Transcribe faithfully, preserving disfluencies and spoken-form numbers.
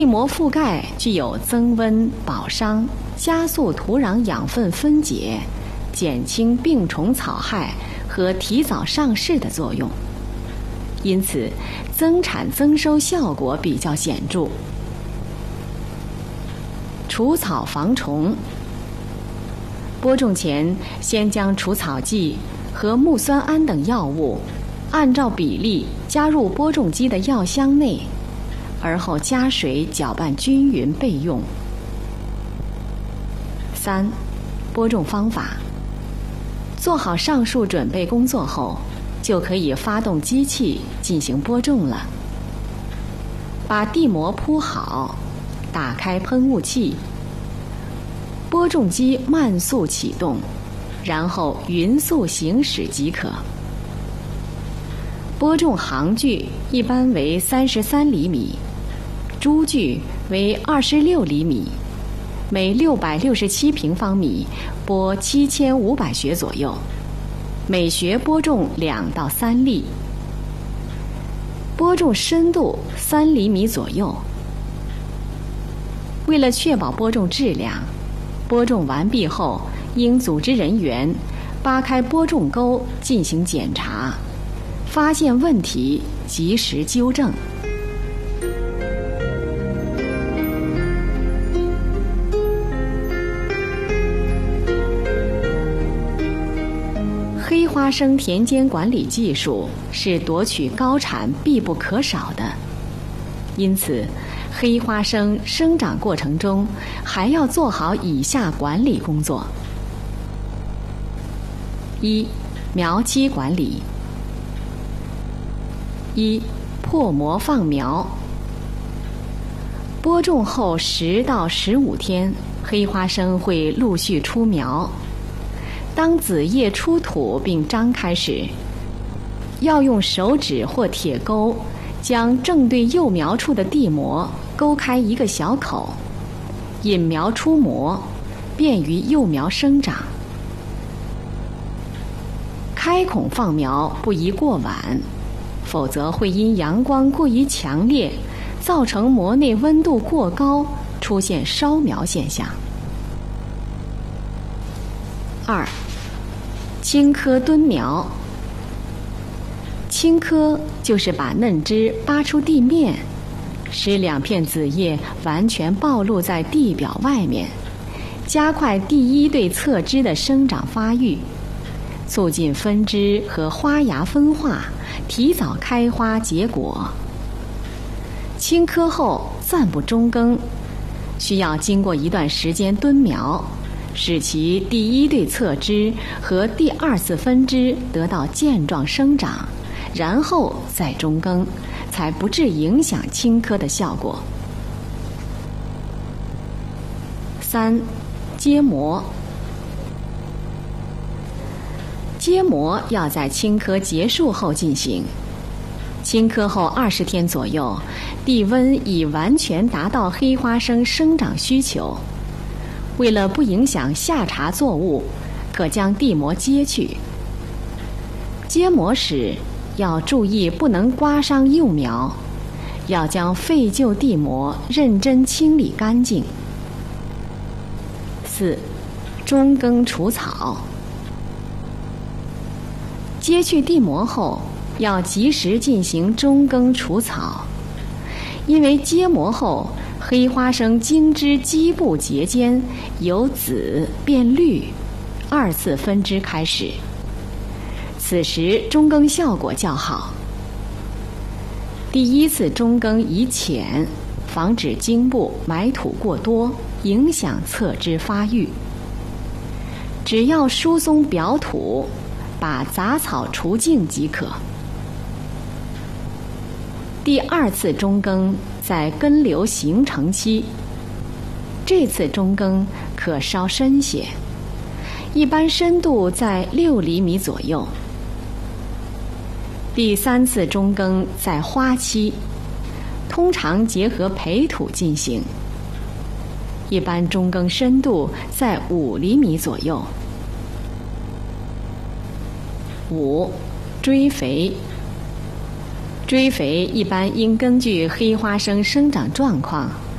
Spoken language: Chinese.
地膜覆盖具有增温、保墒、加速土壤养分分解、减轻病虫草害和提早上市的作用，因此增产增收效果比较显著。除草防虫，播种前先将除草剂和木酸胺等药物按照比例加入播种机的药箱内，而后加水搅拌均匀备用。三、播种方法。做好上述准备工作后，就可以发动机器进行播种了。把地膜铺好，打开喷雾器，播种机慢速启动，然后匀速行驶即可。播种行距一般为三十三厘米，株距为二十六厘米，每六百六十七平方米播七千五百穴左右，每穴播种两到三粒。播种深度三厘米左右。为了确保播种质量，播种完毕后，应组织人员扒开播种沟进行检查，发现问题及时纠正。黑花生田间管理技术是夺取高产必不可少的，因此黑花生生长过程中还要做好以下管理工作：一、苗期管理。一、破膜放苗。播种后十到十五天，黑花生会陆续出苗。当子叶出土并张开时，要用手指或铁钩将正对幼苗处的地膜勾开一个小口，引苗出膜，便于幼苗生长。开孔放苗不宜过晚，否则会因阳光过于强烈，造成膜内温度过高，出现烧苗现象。二、青稞蹲苗。青稞就是把嫩枝扒出地面，使两片子叶完全暴露在地表外面，加快第一对侧枝的生长发育，促进分枝和花芽分化，提早开花结果。青稞后暂不中耕，需要经过一段时间蹲苗，使其第一对侧枝和第二次分枝得到健壮生长，然后再中耕，才不致影响青稞的效果。三、结膜。结膜要在青稞结束后进行。青稞后二十天左右，地温已完全达到黑花生生长需求。为了不影响下茬作物，可将地膜揭去。揭膜时要注意不能刮伤幼苗，要将废旧地膜认真清理干净。四、中耕除草。揭去地膜后，要及时进行中耕除草，因为揭膜后黑花生茎枝基部节间由紫变绿，二次分枝开始，此时中耕效果较好。第一次中耕宜浅，防止茎部埋土过多，影响侧枝发育。只要疏松表土，把杂草除净即可。第二次中耕在根瘤形成期，这次中耕可稍深些，一般深度在六厘米左右。第三次中耕在花期，通常结合培土进行，一般中耕深度在五厘米左右。五、追肥。追肥一般应根据黑花生生长状况